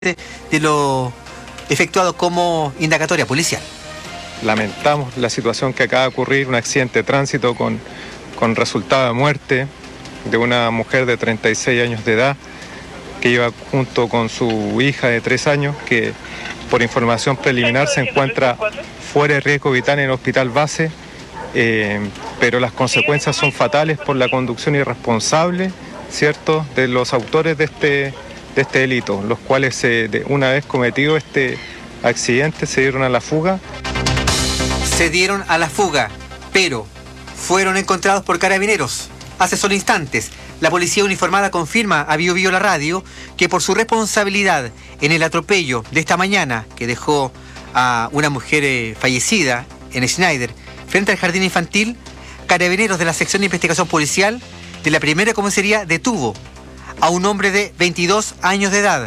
de lo efectuado como indagatoria policial. Lamentamos la situación que acaba de ocurrir, un accidente de tránsito con resultado de muerte de una mujer de 36 años de edad que iba junto con su hija de 3 años, que por información preliminar se encuentra fuera de riesgo vital en el hospital base, pero las consecuencias son fatales por la conducción irresponsable, ¿cierto?, de los autores de este delito, los cuales una vez cometido este accidente se dieron a la fuga. Se dieron a la fuga, pero fueron encontrados por carabineros. Hace solo instantes, la policía uniformada confirma a Bio Bio La Radio que por su responsabilidad en el atropello de esta mañana que dejó a una mujer fallecida en Schneider frente al jardín infantil, carabineros de la sección de investigación policial de la primera comisaría detuvo a un hombre de 22 años de edad.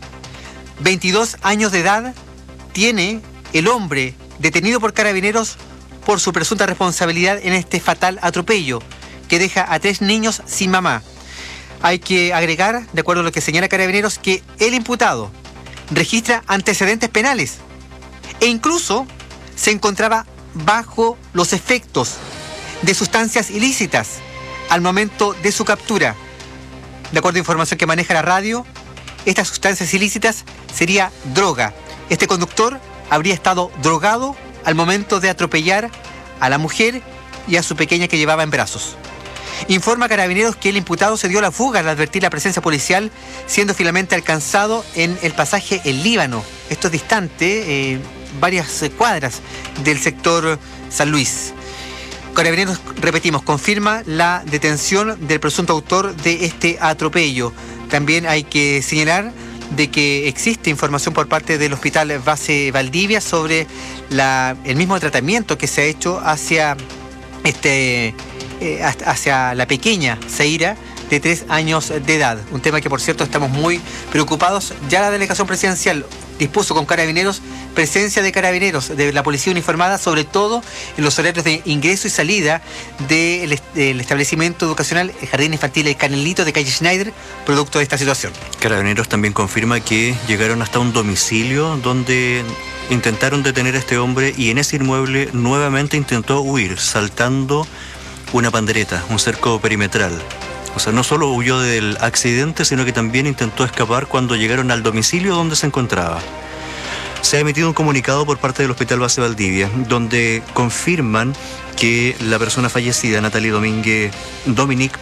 22 años de edad tiene el hombre detenido por carabineros por su presunta responsabilidad en este fatal atropello que deja a 3 niños sin mamá. Hay que agregar, de acuerdo a lo que señala Carabineros, que el imputado registra antecedentes penales e incluso se encontraba bajo los efectos de sustancias ilícitas al momento de su captura. De acuerdo a información que maneja la radio, estas sustancias ilícitas sería droga. Este conductor habría estado drogado al momento de atropellar a la mujer y a su pequeña que llevaba en brazos. Informa Carabineros que el imputado se dio a la fuga al advertir la presencia policial, siendo finalmente alcanzado en el pasaje El Líbano. Esto es distante, varias cuadras del sector San Luis. Carabineros, repetimos, confirma la detención del presunto autor de este atropello. También hay que señalar de que existe información por parte del Hospital Base Valdivia sobre el mismo tratamiento que se ha hecho hacia la pequeña Zaira de 3 años de edad. Un tema que, por cierto, estamos muy preocupados. Ya la delegación presidencial dispuso con carabineros presencia de carabineros de la policía uniformada, sobre todo en los horarios de ingreso y salida del establecimiento educacional el Jardín Infantil El Canelito de calle Schneider, producto de esta situación. Carabineros también confirma que llegaron hasta un domicilio donde intentaron detener a este hombre y en ese inmueble nuevamente intentó huir, saltando una pandereta, un cerco perimetral. O sea, no solo huyó del accidente, sino que también intentó escapar cuando llegaron al domicilio donde se encontraba. Se ha emitido un comunicado por parte del Hospital Base Valdivia, donde confirman que la persona fallecida, Natalie Dominique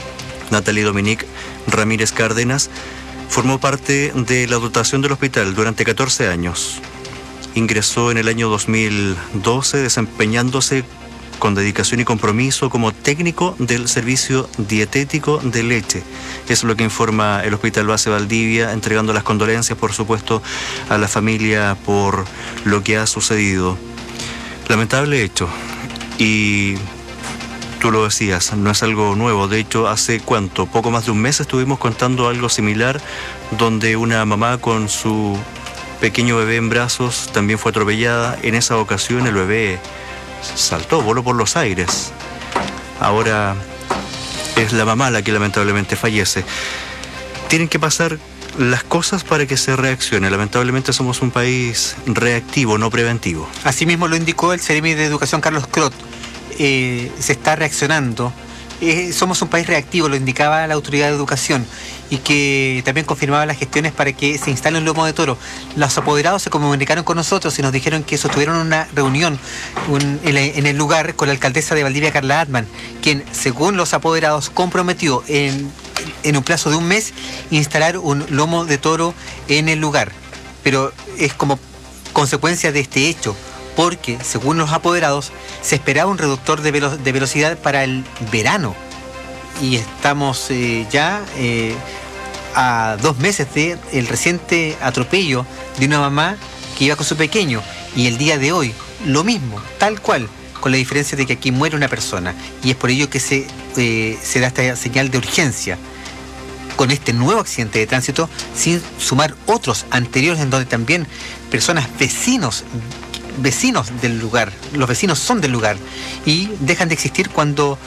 Ramírez Cárdenas, formó parte de la dotación del hospital durante 14 años. Ingresó en el año 2012 desempeñándose con dedicación y compromiso como técnico del servicio dietético de leche. Eso es lo que informa el Hospital Base Valdivia, entregando las condolencias, por supuesto, a la familia por lo que ha sucedido. Lamentable hecho. Y tú lo decías, no es algo nuevo. De hecho, hace poco más de un mes estuvimos contando algo similar, donde una mamá con su pequeño bebé en brazos también fue atropellada. En esa ocasión el bebé voló por los aires. Ahora es la mamá la que lamentablemente fallece. Tienen que pasar las cosas para que se reaccione. Lamentablemente somos un país reactivo, no preventivo. Asimismo lo indicó el Seremi de Educación Carlos Crot. Se está reaccionando. Somos un país reactivo, lo indicaba la autoridad de educación, y que también confirmaba las gestiones para que se instale un lomo de toro. Los apoderados se comunicaron con nosotros y nos dijeron que sostuvieron una reunión en el lugar con la alcaldesa de Valdivia, Carla Atman, quien, según los apoderados, comprometió en un plazo de un mes instalar un lomo de toro en el lugar. Pero es como consecuencia de este hecho, porque, según los apoderados, se esperaba un reductor de velocidad para el verano. Y estamos ya a 2 meses del reciente atropello de una mamá que iba con su pequeño. Y el día de hoy, lo mismo, tal cual, con la diferencia de que aquí muere una persona. Y es por ello que se da esta señal de urgencia con este nuevo accidente de tránsito, sin sumar otros anteriores en donde también personas, vecinos del lugar, los vecinos son del lugar y dejan de existir cuando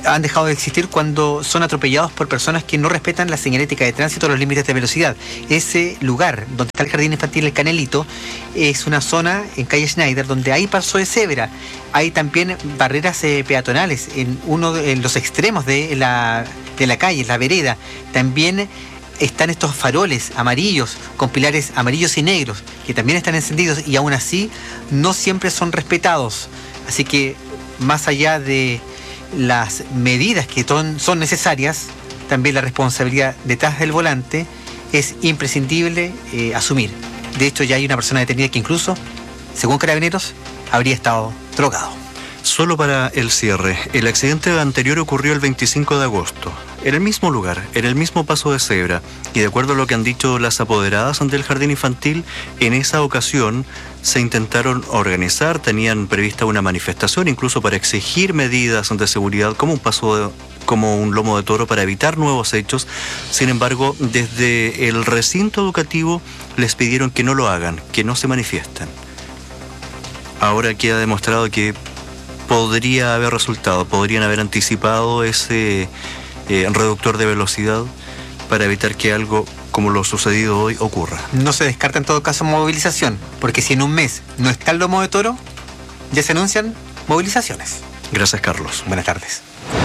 han dejado de existir cuando son atropellados por personas que no respetan la señalética de tránsito o los límites de velocidad. Ese lugar donde está el jardín infantil El Canelito es una zona en calle Schneider donde hay paso de cebra. Hay también barreras peatonales en los extremos de la calle, la vereda. También están estos faroles amarillos con pilares amarillos y negros que también están encendidos y aún así no siempre son respetados. Así que más allá de las medidas que son necesarias, también la responsabilidad detrás del volante es imprescindible asumir. De hecho, ya hay una persona detenida que incluso, según Carabineros, habría estado drogado. Solo para el cierre, el accidente anterior ocurrió el 25 de agosto, en el mismo lugar, en el mismo paso de cebra, y de acuerdo a lo que han dicho las apoderadas del jardín infantil, en esa ocasión se intentaron organizar, tenían prevista una manifestación incluso para exigir medidas de seguridad como un lomo de toro para evitar nuevos hechos. Sin embargo, desde el recinto educativo les pidieron que no lo hagan, que no se manifiesten. Ahora queda demostrado que podría haber resultado, podrían haber anticipado ese reductor de velocidad para evitar que algo como lo sucedido hoy ocurra. No se descarta en todo caso movilización, porque si en un mes no está el lomo de toro, ya se anuncian movilizaciones. Gracias, Carlos. Buenas tardes.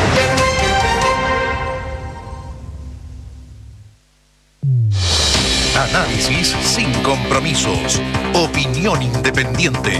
Análisis sin compromisos. Opinión independiente.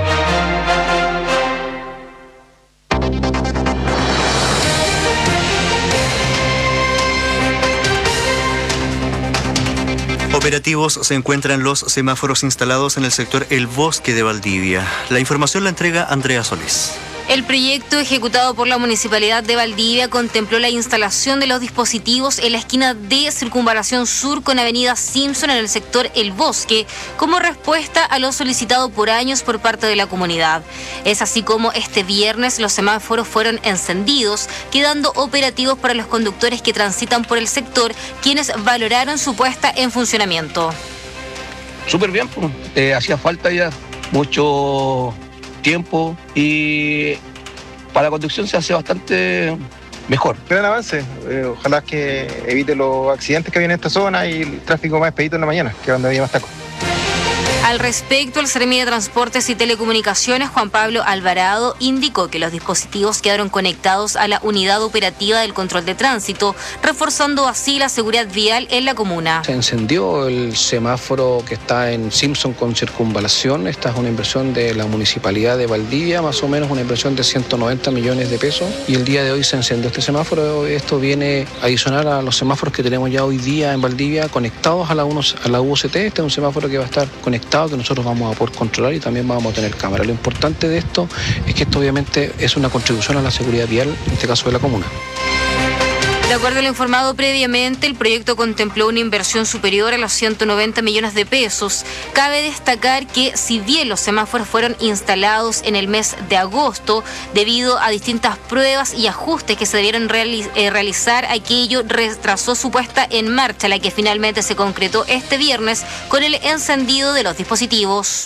Operativos se encuentran los semáforos instalados en el sector El Bosque de Valdivia. La información la entrega Andrea Solís. El proyecto ejecutado por la Municipalidad de Valdivia contempló la instalación de los dispositivos en la esquina de Circunvalación Sur con Avenida Simpson en el sector El Bosque, como respuesta a lo solicitado por años por parte de la comunidad. Es así como este viernes los semáforos fueron encendidos, quedando operativos para los conductores que transitan por el sector, quienes valoraron su puesta en funcionamiento. Súper bien, pues. Hacía falta ya mucho tiempo y para la conducción se hace bastante mejor. Gran avance, ojalá que evite los accidentes que hay en esta zona y el tráfico más expedito en la mañana, que es donde había más tacos. Al respecto, el Seremi de Transportes y Telecomunicaciones, Juan Pablo Alvarado, indicó que los dispositivos quedaron conectados a la unidad operativa del control de tránsito, reforzando así la seguridad vial en la comuna. Se encendió el semáforo que está en Simpson con Circunvalación. Esta es una inversión de la Municipalidad de Valdivia, más o menos una inversión de 190 millones de pesos. Y el día de hoy se encendió este semáforo. Esto viene a adicionar a los semáforos que tenemos ya hoy día en Valdivia conectados a la UCT. Este es un semáforo que va a estar conectado, que nosotros vamos a poder controlar y también vamos a tener cámara. Lo importante de esto es que esto obviamente es una contribución a la seguridad vial, en este caso de la comuna. De acuerdo a lo informado previamente, el proyecto contempló una inversión superior a los 190 millones de pesos. Cabe destacar que si bien los semáforos fueron instalados en el mes de agosto, debido a distintas pruebas y ajustes que se debieron realizar, aquello retrasó su puesta en marcha, la que finalmente se concretó este viernes con el encendido de los dispositivos.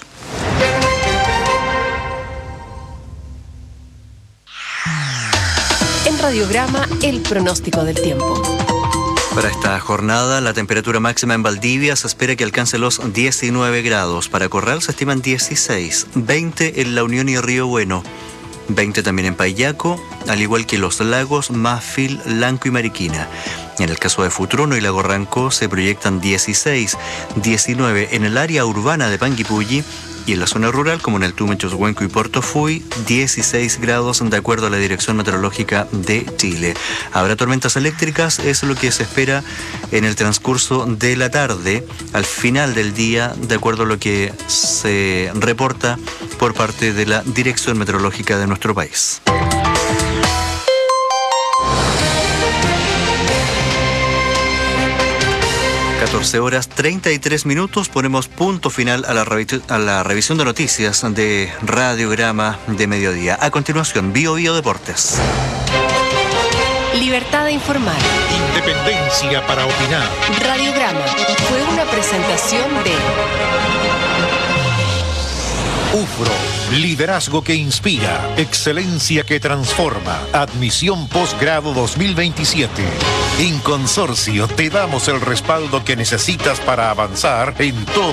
En Radiograma, el pronóstico del tiempo. Para esta jornada, la temperatura máxima en Valdivia se espera que alcance los 19 grados. Para Corral se estiman 16, 20 en La Unión y Río Bueno, 20 también en Payaco, al igual que Los Lagos, Mafil, Lanco y Mariquina. En el caso de Futrono y Lago Ranco se proyectan 16, 19 en el área urbana de Panguipulli, y en la zona rural, como en el Tume, Choshuenco y Puerto Fuy, 16 grados de acuerdo a la Dirección Meteorológica de Chile. Habrá tormentas eléctricas, es lo que se espera en el transcurso de la tarde, al final del día, de acuerdo a lo que se reporta por parte de la Dirección Meteorológica de nuestro país. (14:33). Ponemos punto final a la revisión de noticias de Radiograma de Mediodía. A continuación, Bio Deportes. Libertad de informar. Independencia para opinar. Radiograma fue una presentación de UFRO, liderazgo que inspira, excelencia que transforma. Admisión posgrado 2027. En Consorcio te damos el respaldo que necesitas para avanzar en todo.